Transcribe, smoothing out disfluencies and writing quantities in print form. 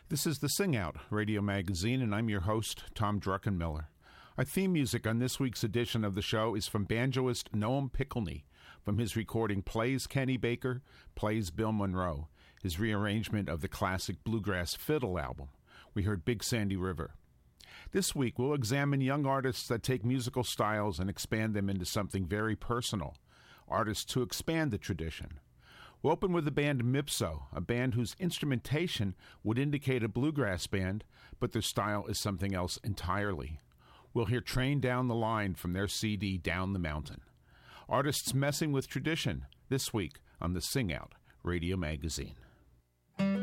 This is the Sing Out radio magazine, and I'm your host, Tom Druckenmiller. Our theme music on this week's edition of the show is from banjoist Noam Pikelny, from his recording Plays Kenny Baker, Plays Bill Monroe, his rearrangement of the classic Bluegrass Fiddle album. We heard Big Sandy River. This week, we'll examine young artists that take musical styles and expand them into something very personal, artists who expand the tradition. We'll open with the band Mipso, a band whose instrumentation would indicate a bluegrass band, but their style is something else entirely. We'll hear Train Down the Line from their CD Down the Mountain. Artists messing with tradition this week on the Sing Out radio magazine.